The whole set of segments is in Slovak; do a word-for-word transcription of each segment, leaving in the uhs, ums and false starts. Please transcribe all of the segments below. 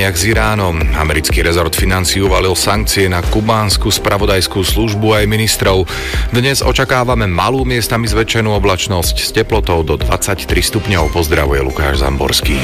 rokovaniach s Iránom. Americký rezort financií uvalil sankcie na kubánsku spravodajskú službu aj ministrov. Dnes očakávame malú, miestami zväčšenú oblačnosť s teplotou do dvadsaťtri stupňov. Pozdravuje Lukáš Zamborský.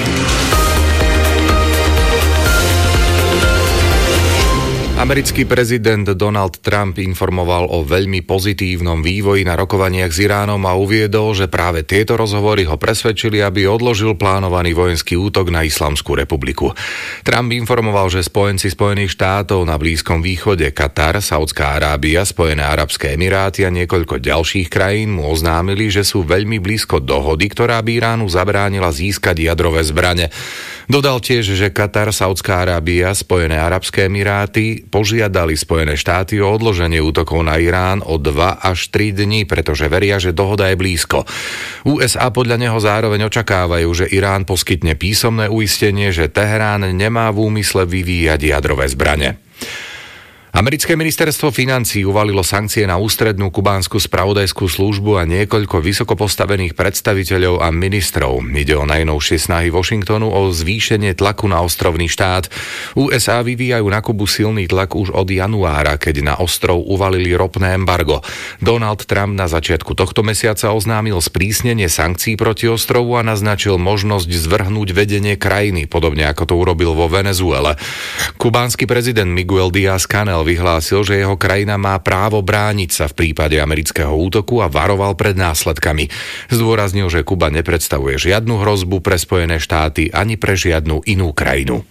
Americký prezident Donald Trump informoval o veľmi pozitívnom vývoji na rokovaniach s Iránom a uviedol, že práve tieto rozhovory ho presvedčili, aby odložil plánovaný vojenský útok na Islamskú republiku. Trump informoval, že spojenci Spojených štátov na Blízkom východe, Katar, Saudská Arábia, Spojené arabské emiráty a niekoľko ďalších krajín mu oznámili, že sú veľmi blízko dohody, ktorá by Iránu zabránila získať jadrové zbrane. Dodal tiež, že Katar, Saudská Arábia, Spojené arabské emiráty požiadali Spojené štáty o odloženie útokov na Irán o dva až tri dni, pretože veria, že dohoda je blízko. ú es á podľa neho zároveň očakávajú, že Irán poskytne písomné uistenie, že Teherán nemá v úmysle vyvíjať jadrové zbrane. Americké ministerstvo financií uvalilo sankcie na ústrednú kubánsku spravodajskú službu a niekoľko vysoko postavených predstaviteľov a ministrov. Ide o najnovšie snahy Washingtonu o zvýšenie tlaku na ostrovný štát. ú es á vyvíjajú na Kubu silný tlak už od januára, keď na ostrov uvalili ropné embargo. Donald Trump na začiatku tohto mesiaca oznámil sprísnenie sankcií proti ostrovu a naznačil možnosť zvrhnúť vedenie krajiny, podobne ako to urobil vo Venezuele. Kubánsky prezident Miguel Díaz-Canel vyhlásil, že jeho krajina má právo brániť sa v prípade amerického útoku a varoval pred následkami. Zdôraznil, že Kuba nepredstavuje žiadnu hrozbu pre Spojené štáty ani pre žiadnu inú krajinu.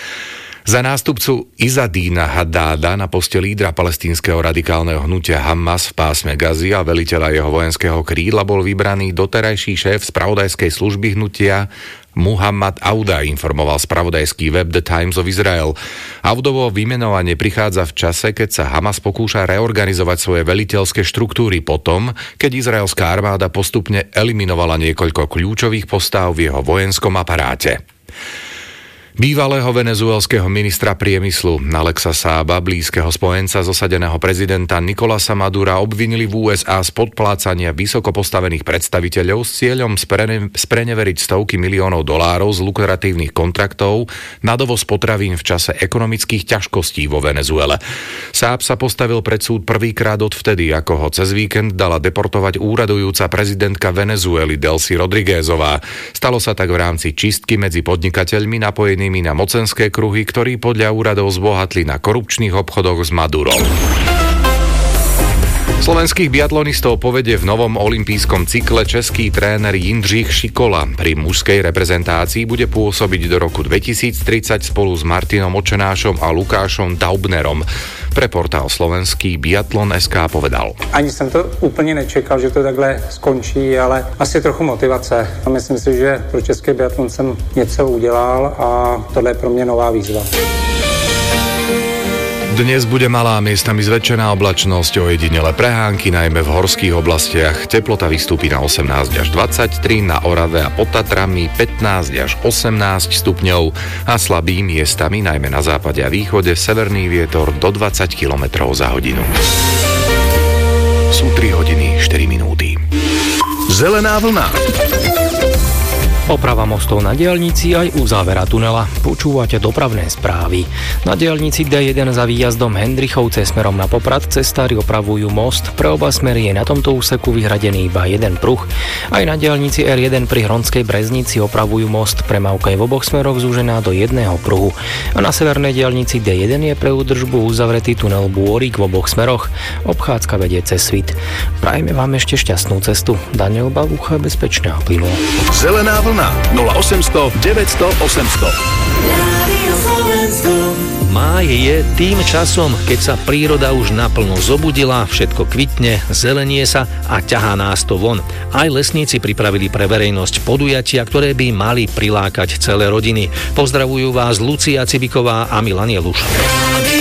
Za nástupcu Izzadína Haddáda na poste lídra palestínskeho radikálneho hnutia Hamas v pásme Gazy a veliteľa jeho vojenského krídla bol vybraný doterajší šéf spravodajskej služby hnutia Muhammad Auda, informoval spravodajský web The Times of Israel. Audovo vymenovanie prichádza v čase, keď sa Hamas pokúša reorganizovať svoje veliteľské štruktúry potom, keď izraelská armáda postupne eliminovala niekoľko kľúčových postáv v jeho vojenskom aparáte. Bývalého venezuelského ministra priemyslu Alexa Sába, blízkeho spojenca zosadeného prezidenta Nicolasa Madura, obvinili v ú es á z podplácania vysoko postavených predstaviteľov s cieľom sprene- spreneveriť stovky miliónov dolárov z lukratívnych kontraktov na dovoz potravín v čase ekonomických ťažkostí vo Venezuele. Sáb sa postavil pred súd prvýkrát odvtedy, ako ho cez víkend dala deportovať úradujúca prezidentka Venezuely Delcy Rodriguezová. Stalo sa tak v rámci čistky medzi podnikateľmi napojenými na mocenské kruhy, ktorí podľa úradov zbohatli na korupčných obchodoch s Madurom. Slovenských biatlonistov povedie v novom olympijskom cykle český tréner Jindřich Šikola. Pri mužskej reprezentácii bude pôsobiť do roku dvetisíctridsať spolu s Martinom Očenášom a Lukášom Daubnerom. Pre portál Slovenský biatlon bodka es ká povedal. Ani jsem to úplně nečekal, že to takhle skončí, ale asi trochu motivace. A myslím si, že pro český biatlon jsem něco udělal a tohle je pro mě nová výzva. Dnes bude malá, miestami zväčšená oblačnosť, ojedinele prehánky, najmä v horských oblastiach. Teplota vystúpi na osemnásť až dvadsaťtri, na Orave a pod Tatrami pätnásť až osemnásť stupňov a slabý miestami, najmä na západe a východe, severný vietor do dvadsať kilometrov za hodinu. Sú tri hodiny štyri minúty. Zelená vlna. Oprava mostov na diaľnici aj uzávera tunela. Počúvate dopravné správy. Na diaľnici dé jeden za výjazdom Hendrichovce smerom na Poprad cestári opravujú most. Pre oba smery je na tomto úseku vyhradený iba jeden pruh. Aj na diaľnici er jeden pri Hronskej Breznici opravujú most. Premávka je v oboch smeroch zúžená do jedného pruhu. A na severnej diaľnici dé jeden je pre údržbu uzavretý tunel Bôrik v oboch smeroch. Obchádzka vedie cez Svit. Prajme vám ešte šťastnú cestu. Daniel Bavucha, bezpečne a plynulo. Zelená vlna nula osemsto deväťsto osemsto. Máj je tým časom, keď sa príroda už naplno zobudila, všetko kvitne, zelenie sa a ťahá nás to von. Aj lesníci pripravili pre verejnosť podujatia, ktoré by mali prilákať celé rodiny. Pozdravujú vás Lucia Cibiková a Milan Jeluš.